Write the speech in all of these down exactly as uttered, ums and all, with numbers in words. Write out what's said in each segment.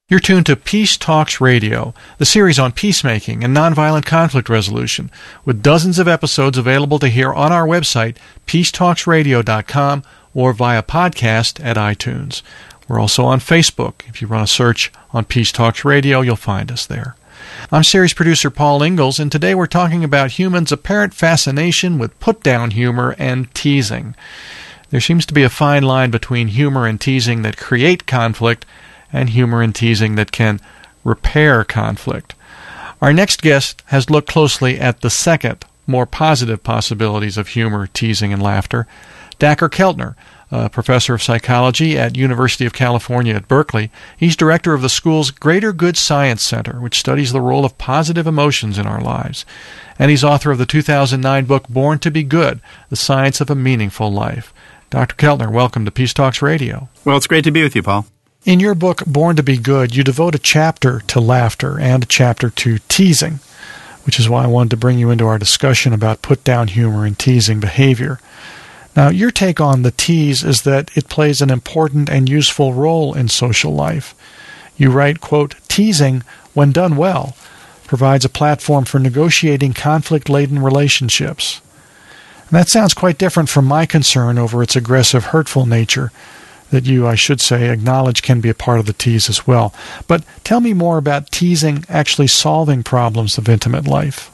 You're tuned to Peace Talks Radio, the series on peacemaking and nonviolent conflict resolution, with dozens of episodes available to hear on our website, peace talks radio dot com, or via podcast at iTunes. We're also on Facebook. If you run a search on Peace Talks Radio, you'll find us there. I'm series producer Paul Ingalls, and today we're talking about humans' apparent fascination with put-down humor and teasing. There seems to be a fine line between humor and teasing that create conflict and humor and teasing that can repair conflict. Our next guest has looked closely at the second, more positive possibilities of humor, teasing, and laughter. Dacher Keltner, a professor of psychology at University of California at Berkeley. He's director of the school's Greater Good Science Center, which studies the role of positive emotions in our lives. And he's author of the two thousand nine book Born to be Good, The Science of a Meaningful Life. Doctor Keltner, welcome to Peace Talks Radio. Well, it's great to be with you, Paul. In your book, Born to be Good, you devote a chapter to laughter and a chapter to teasing, which is why I wanted to bring you into our discussion about put-down humor and teasing behavior. Now, your take on the tease is that it plays an important and useful role in social life. You write, quote, "Teasing, when done well, provides a platform for negotiating conflict-laden relationships." And that sounds quite different from my concern over its aggressive, hurtful nature, that you, I should say, acknowledge can be a part of the tease as well. But tell me more about teasing actually solving problems of intimate life.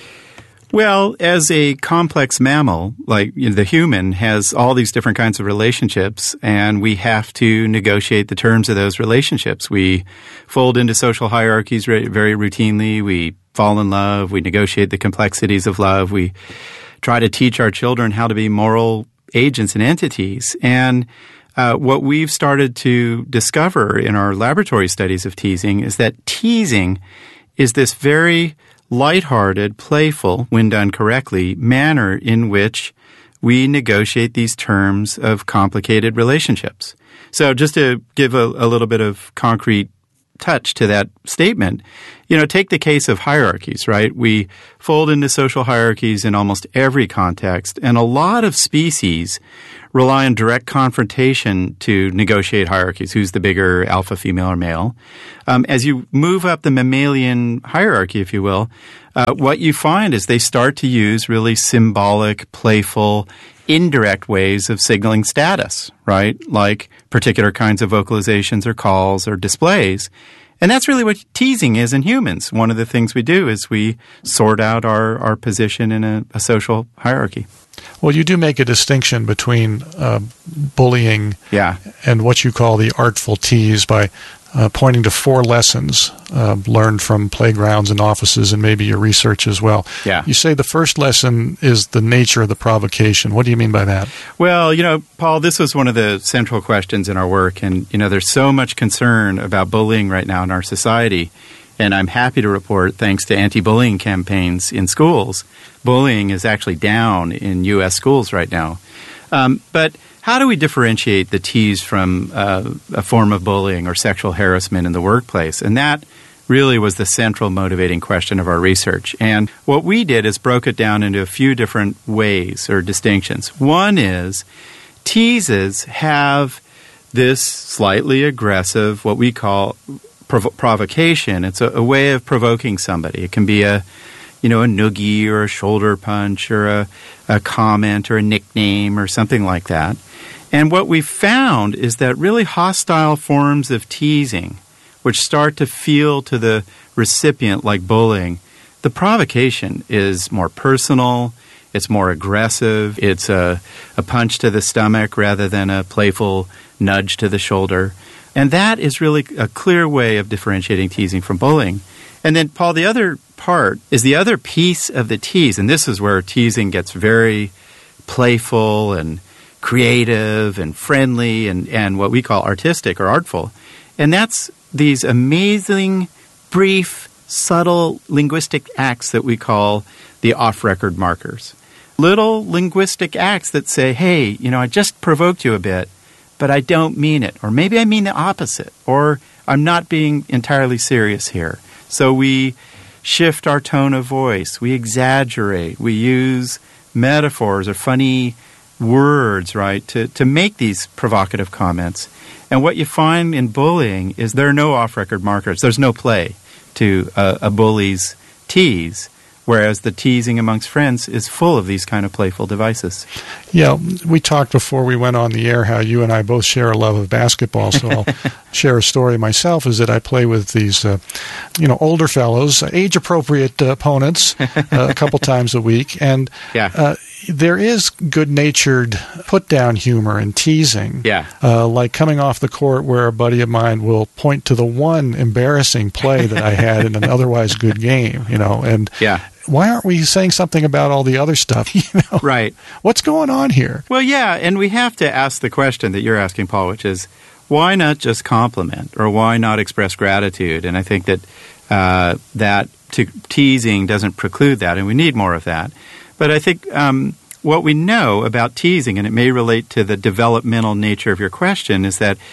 Well, as a complex mammal, like you know, the human has all these different kinds of relationships, and we have to negotiate the terms of those relationships. We fold into social hierarchies very, very routinely. We fall in love. We negotiate the complexities of love. We try to teach our children how to be moral agents and entities. And Uh, what we've started to discover in our laboratory studies of teasing is that teasing is this very lighthearted, playful, when done correctly, manner in which we negotiate these terms of complicated relationships. So just to give a, a little bit of concrete touch to that statement, you know, take the case of hierarchies, right? We fold into social hierarchies in almost every context, and a lot of species rely on direct confrontation to negotiate hierarchies. Who's the bigger alpha, female, or male? Um, as you move up the mammalian hierarchy, if you will, uh, what you find is they start to use really symbolic, playful, indirect ways of signaling status, right? Like particular kinds of vocalizations or calls or displays. And that's really what teasing is in humans. One of the things we do is we sort out our, our position in a, a social hierarchy. Well, you do make a distinction between uh, bullying yeah. and what you call the artful tease by uh, pointing to four lessons uh, learned from playgrounds and offices and maybe your research as well. Yeah. You say the first lesson is the nature of the provocation. What do you mean by that? Well, you know, Paul, this was one of the central questions in our work. And, you know, there's so much concern about bullying right now in our society. And I'm happy to report, thanks to anti-bullying campaigns in schools, bullying is actually down in U S schools right now. Um, but how do we differentiate the tease from uh, a form of bullying or sexual harassment in the workplace? And that really was the central motivating question of our research. And what we did is broke it down into a few different ways or distinctions. One is teases have this slightly aggressive, what we call prov- provocation. It's a, a way of provoking somebody. It can be a you know, a noogie or a shoulder punch or a, a comment or a nickname or something like that. And what we found is that really hostile forms of teasing, which start to feel to the recipient like bullying, the provocation is more personal, it's more aggressive, it's a, a punch to the stomach rather than a playful nudge to the shoulder. And that is really a clear way of differentiating teasing from bullying. And then, Paul, the other part is the other piece of the tease, and this is where teasing gets very playful and creative and friendly and, and what we call artistic or artful. And that's these amazing, brief, subtle linguistic acts that we call the off-record markers. Little linguistic acts that say, hey, you know, I just provoked you a bit, but I don't mean it. Or maybe I mean the opposite. Or I'm not being entirely serious here. So we shift our tone of voice. We exaggerate. We use metaphors or funny words, right, to, to make these provocative comments. And what you find in bullying is there are no off-record markers. There's no play to a, a bully's tease, whereas the teasing amongst friends is full of these kind of playful devices. Yeah, we talked before we went on the air how you and I both share a love of basketball, so I'll share a story myself, is that I play with these, uh, you know, older fellows, age-appropriate uh, opponents uh, a couple times a week, and yeah. uh, there is good-natured put-down humor and teasing, yeah. uh, like coming off the court where a buddy of mine will point to the one embarrassing play that I had in an otherwise good game, you know, and yeah. why aren't we saying something about all the other stuff? You know? Right. What's going on here? Well, yeah, and we have to ask the question that you're asking, Paul, which is, why not just compliment, or why not express gratitude? And I think that uh, that te- teasing doesn't preclude that, and we need more of that. But I think um, what we know about teasing, and it may relate to the developmental nature of your question, is that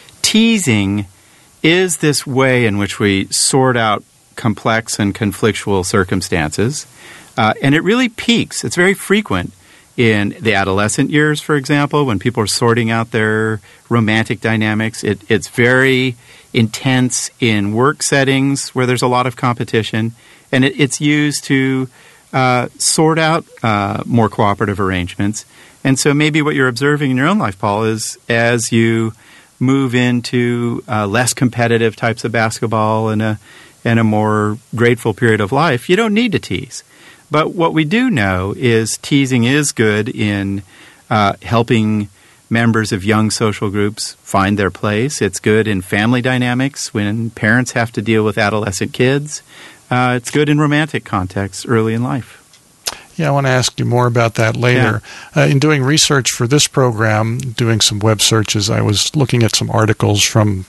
teasing is this way in which we sort out complex and conflictual circumstances. Uh, and it really peaks. It's very frequent in the adolescent years, for example, when people are sorting out their romantic dynamics. It, it's very intense in work settings where there's a lot of competition. And it, it's used to uh, sort out uh, more cooperative arrangements. And so maybe what you're observing in your own life, Paul, is as you move into uh, less competitive types of basketball and a and a more grateful period of life, you don't need to tease. But what we do know is teasing is good in uh, helping members of young social groups find their place. It's good in family dynamics when parents have to deal with adolescent kids. Uh, it's good in romantic contexts early in life. Yeah, I want to ask you more about that later. Yeah. Uh, in doing research for this program, doing some web searches, I was looking at some articles from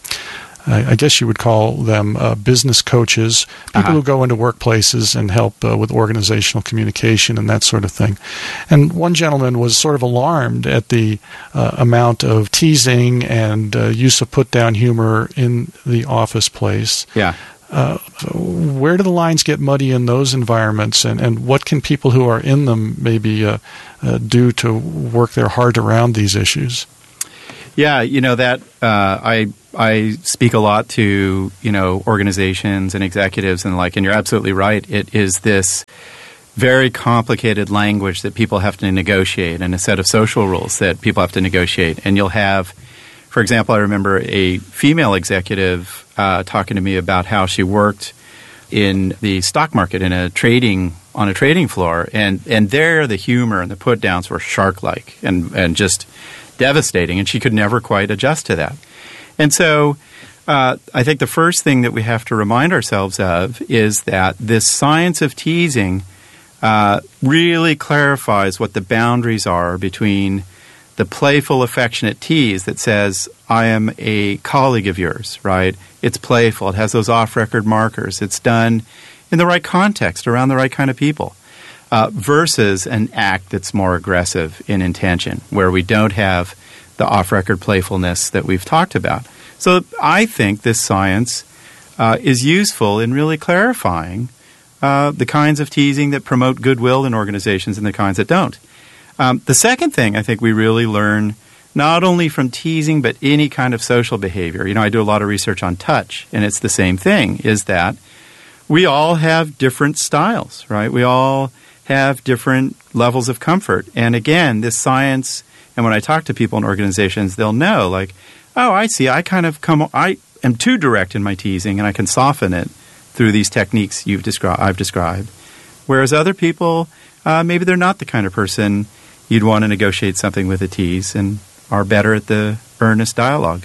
I guess you would call them uh, business coaches, people uh-huh. who go into workplaces and help uh, with organizational communication and that sort of thing. And one gentleman was sort of alarmed at the uh, amount of teasing and uh, use of put-down humor in the office place. Yeah. Uh, where do the lines get muddy in those environments, and, and what can people who are in them maybe uh, uh, do to work their heart around these issues? Yeah, you know, that uh, I I speak a lot to, you know, organizations and executives and the like, and you're absolutely right. It is this very complicated language that people have to negotiate and a set of social rules that people have to negotiate. And you'll have, for example, I remember a female executive uh, talking to me about how she worked in the stock market in a trading on a trading floor, and, and there the humor and the put downs were shark-like and, and just devastating, and she could never quite adjust to that. And so uh, I think the first thing that we have to remind ourselves of is that this science of teasing uh, really clarifies what the boundaries are between the playful, affectionate tease that says, I am a colleague of yours, right? It's playful. It has those off-record markers. It's done in the right context, around the right kind of people. Uh, versus an act that's more aggressive in intention, where we don't have the off-record playfulness that we've talked about. So I think this science uh, is useful in really clarifying uh, the kinds of teasing that promote goodwill in organizations and the kinds that don't. Um, the second thing I think we really learn, not only from teasing, but any kind of social behavior. You know, I do a lot of research on touch, and it's the same thing, is that we all have different styles, right? We all have different levels of comfort. And again, this science, and when I talk to people in organizations, they'll know, like, oh, I see, I kind of come, I am too direct in my teasing, and I can soften it through these techniques you've described, I've described. Whereas other people, uh, maybe they're not the kind of person you'd want to negotiate something with a tease and are better at the earnest dialogue.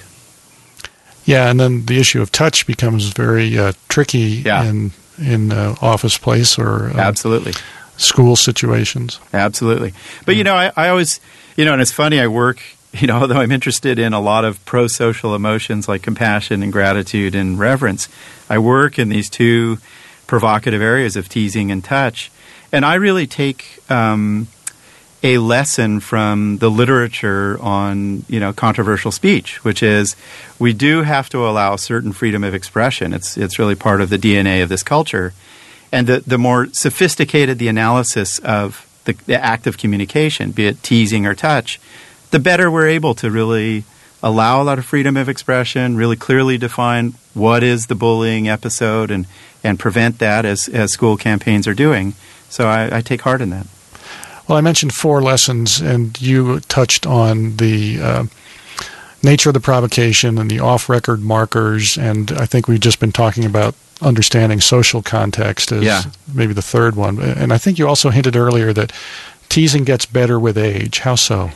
Yeah, and then the issue of touch becomes very uh, tricky yeah. in in uh, office place or uh, absolutely school situations. Absolutely. But, yeah. you know, I, I always, you know, and it's funny, I work, you know, although I'm interested in a lot of pro-social emotions like compassion and gratitude and reverence, I work in these two provocative areas of teasing and touch. And I really take um, a lesson from the literature on, you know, controversial speech, which is we do have to allow a certain freedom of expression. It's it's really part of the D N A of this culture. And the, the more sophisticated the analysis of the, the act of communication, be it teasing or touch, the better we're able to really allow a lot of freedom of expression, really clearly define what is the bullying episode, and, and prevent that as, as school campaigns are doing. So I, I take heart in that. Well, I mentioned four lessons, and you touched on the uh, nature of the provocation and the off-record markers, and I think we've just been talking about understanding social context as yeah. maybe the third one. And I think you also hinted earlier that teasing gets better with age. How so?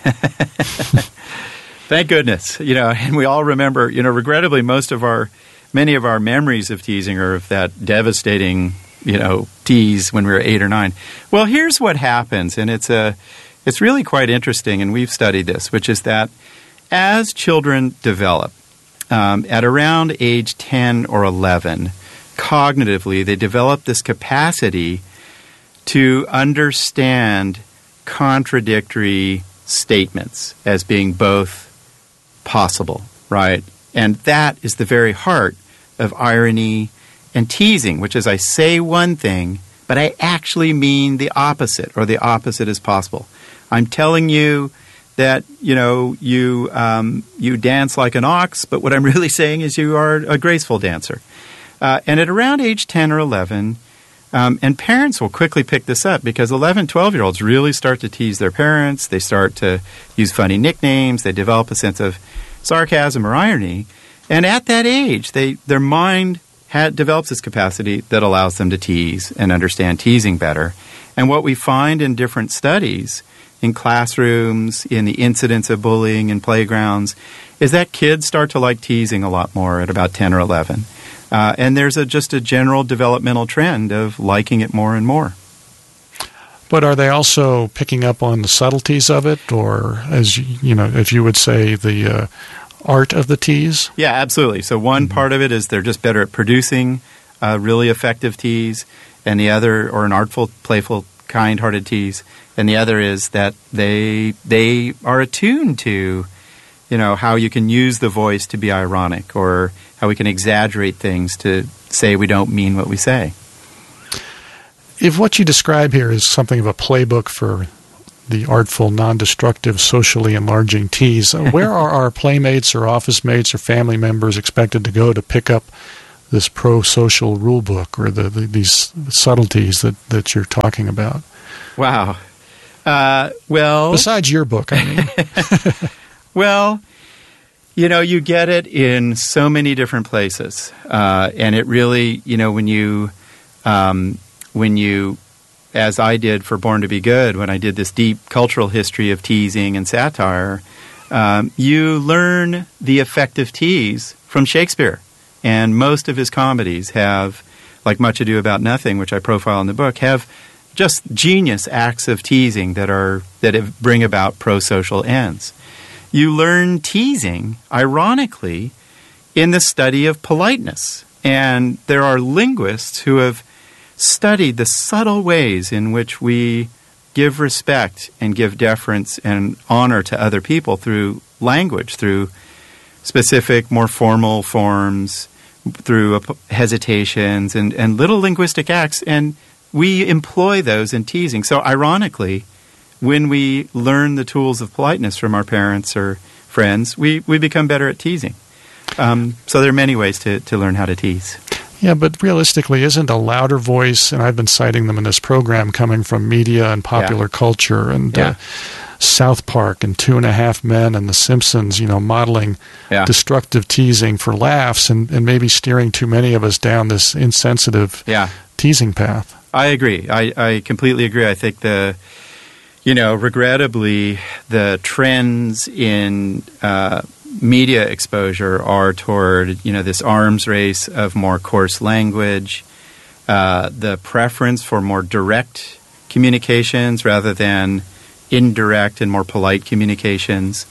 Thank goodness. You know, and we all remember, you know, regrettably, most of our, many of our memories of teasing are of that devastating, you know, tease when we were eight or nine. Well, here's what happens, and it's a, it's really quite interesting, and we've studied this, which is that as children develop, um, at around age ten or eleven, cognitively, they develop this capacity to understand contradictory statements as being both possible, right? And that is the very heart of irony and teasing, which is I say one thing, but I actually mean the opposite, or the opposite is possible. I'm telling you that, you know, you um, you dance like an ox, but what I'm really saying is you are a graceful dancer. Uh, and at around age ten or eleven, um, and parents will quickly pick this up because eleven, twelve-year-olds really start to tease their parents. They start to use funny nicknames. They develop a sense of sarcasm or irony. And at that age, they their mind ha- develops this capacity that allows them to tease and understand teasing better. And what we find in different studies, in classrooms, in the incidence of bullying in playgrounds, is that kids start to like teasing a lot more at about ten or eleven. Uh, and there's a, just a general developmental trend of liking it more and more. But are they also picking up on the subtleties of it, or, as you know, if you would say, the uh, art of the tease? Yeah, absolutely. So one mm-hmm. part of it is they're just better at producing a really effective tease, and the other, or an artful, playful, kind-hearted tease, and the other is that they they are attuned to, you know, how you can use the voice to be ironic, or how we can exaggerate things to say we don't mean what we say. If what you describe here is something of a playbook for the artful, non-destructive, socially enlarging tease, where are our playmates or office mates or family members expected to go to pick up this pro-social rule book, or the, the, these subtleties that, that you're talking about? Wow. Uh, well... Besides your book, I mean. Well, you know, you get it in so many different places. Uh, and it really, you know, when you, um, when you, as I did for Born to Be Good, when I did this deep cultural history of teasing and satire, um, you learn the effective tease from Shakespeare. And most of his comedies have, like Much Ado About Nothing, which I profile in the book, have just genius acts of teasing that are that have, bring about pro-social ends. You learn teasing, ironically, in the study of politeness. And there are linguists who have studied the subtle ways in which we give respect and give deference and honor to other people through language, through specific, more formal forms, through hesitations and, and little linguistic acts. And we employ those in teasing. So ironically, when we learn the tools of politeness from our parents or friends, we, we become better at teasing. Um, so there are many ways to, to learn how to tease. Yeah, but realistically, isn't a louder voice, and I've been citing them in this program, coming from media and popular yeah. culture and yeah. uh, South Park and Two and a Half Men and The Simpsons, you know, modeling yeah. destructive teasing for laughs and, and maybe steering too many of us down this insensitive yeah. teasing path. I agree. I, I completely agree. I think the... You know, regrettably, the trends in uh, media exposure are toward, you know, this arms race of more coarse language, uh, the preference for more direct communications rather than indirect and more polite communications,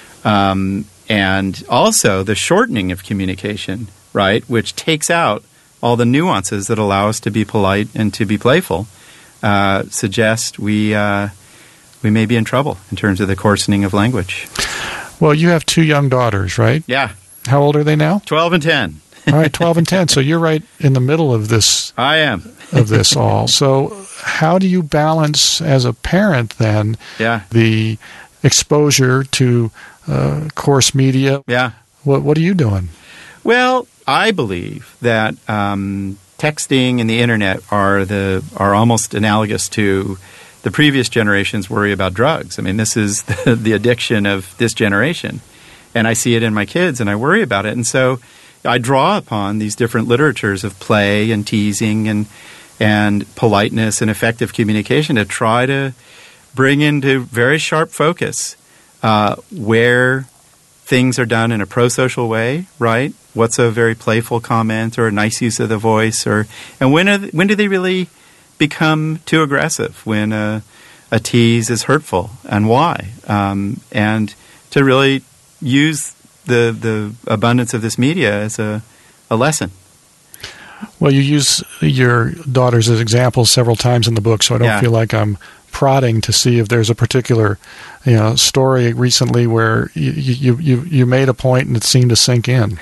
um, and also the shortening of communication, right, which takes out all the nuances that allow us to be polite and to be playful, uh, suggest we... Uh, we may be in trouble in terms of the coarsening of language. Well, you have two young daughters, right? Yeah. How old are they now? twelve and ten. All right, twelve and ten. So you're right in the middle of this. I am. of this all. So how do you balance, as a parent then, yeah. the exposure to uh, coarse media. Yeah. What What are you doing? Well, I believe that um, texting and the internet are the are almost analogous to the previous generation's worry about drugs. I mean, this is the, the addiction of this generation, and I see it in my kids, and I worry about it. And so I draw upon these different literatures of play and teasing and and politeness and effective communication to try to bring into very sharp focus uh, where things are done in a pro-social way, right? What's a very playful comment or a nice use of the voice, or and when are th- when do they really become too aggressive? When a, a tease is hurtful, and why? Um, and to really use the the abundance of this media as a, a lesson. Well, you use your daughters as examples several times in the book, so I don't Yeah. feel like I'm prodding to see if there's a particular, you know, story recently where you you, you, you made a point and it seemed to sink in.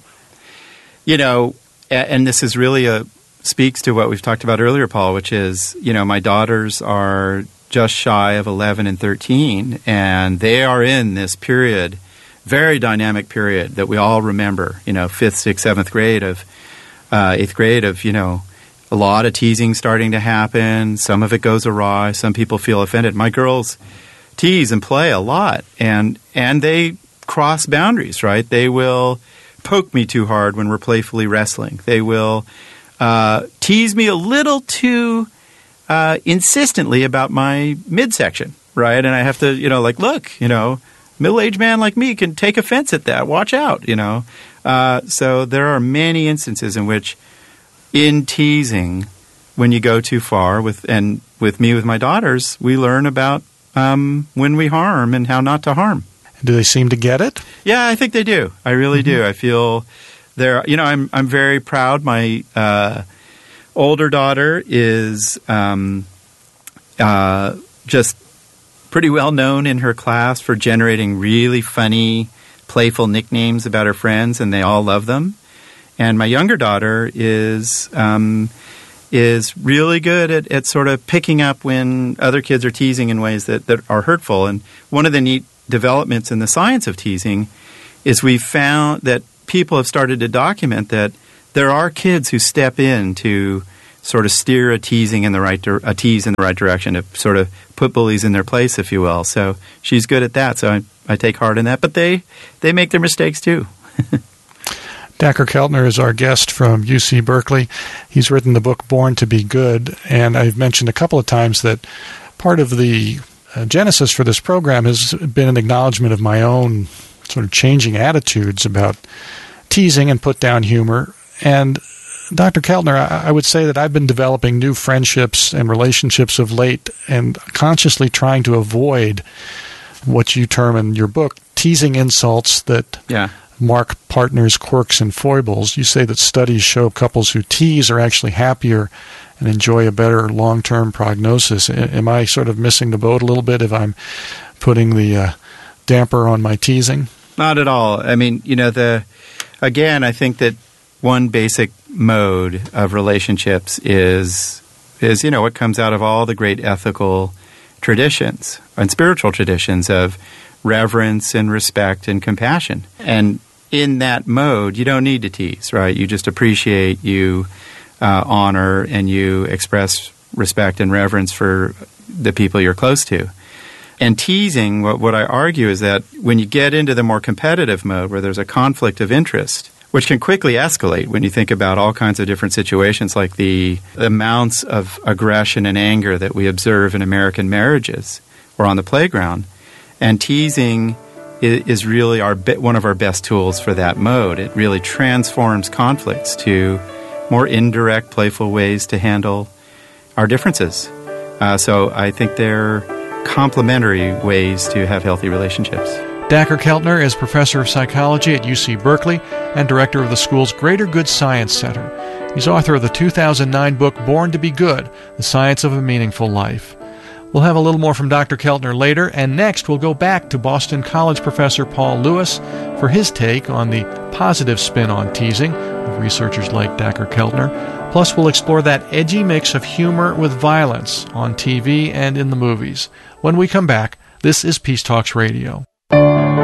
You know, a- and this is really a speaks to what we've talked about earlier, Paul, which is, you know, my daughters are just shy of eleven and thirteen, and they are in this period, very dynamic period that we all remember, you know, fifth, sixth, seventh grade of, uh, eighth grade of, you know, a lot of teasing starting to happen. Some of it goes awry. Some people feel offended. My girls tease and play a lot, and and they cross boundaries, right? They will poke me too hard when we're playfully wrestling. They will uh, tease me a little too uh, insistently about my midsection, right? And I have to, you know, like, look, you know, middle-aged man like me can take offense at that. Watch out, you know. Uh, so there are many instances in which in teasing, when you go too far, with and with me with my daughters, we learn about um, when we harm and how not to harm. Do they seem to get it? Yeah, I think they do. I really mm-hmm. do. I feel they're, you know, I'm I'm very proud. My uh, older daughter is um, uh, just pretty well known in her class for generating really funny, playful nicknames about her friends, and they all love them. And my younger daughter is um, is really good at, at sort of picking up when other kids are teasing in ways that, that are hurtful. And one of the neat developments in the science of teasing is we've found that people have started to document that there are kids who step in to sort of steer a teasing in the right di- a tease in the right direction, to sort of put bullies in their place, if you will. So she's good at that. So I, I take heart in that. But they they make their mistakes too. Dacher Keltner is our guest from U C Berkeley. He's written the book Born to Be Good, and I've mentioned a couple of times that part of the uh, genesis for this program has been an acknowledgement of my own sort of changing attitudes about teasing and put-down humor. And Doctor Keltner, I, I would say that I've been developing new friendships and relationships of late and consciously trying to avoid what you term in your book teasing insults that yeah. mark partners' quirks and foibles. You say that studies show couples who tease are actually happier and enjoy a better long-term prognosis. Am I sort of missing the boat a little bit if I'm putting the uh, damper on my teasing? Not at all. I mean, you know, the again, I think that one basic mode of relationships is is you know what comes out of all the great ethical traditions and spiritual traditions of reverence and respect and compassion. And in that mode, you don't need to tease, right? You just appreciate, you uh, honor, and you express respect and reverence for the people you're close to. And teasing, what, what I argue is that when you get into the more competitive mode where there's a conflict of interest, which can quickly escalate when you think about all kinds of different situations, like the amounts of aggression and anger that we observe in American marriages or on the playground. And teasing is really our one of our best tools for that mode. It really transforms conflicts to more indirect, playful ways to handle our differences. Uh, so I think they're complementary ways to have healthy relationships. Dacher Keltner is professor of psychology at U C Berkeley and director of the school's Greater Good Science Center. He's author of the two thousand nine book Born to Be Good, The Science of a Meaningful Life. We'll have a little more from Doctor Keltner later, and next we'll go back to Boston College professor Paul Lewis for his take on the positive spin on teasing of researchers like Dacher Keltner. Plus, we'll explore that edgy mix of humor with violence on T V and in the movies. When we come back, this is Peace Talks Radio.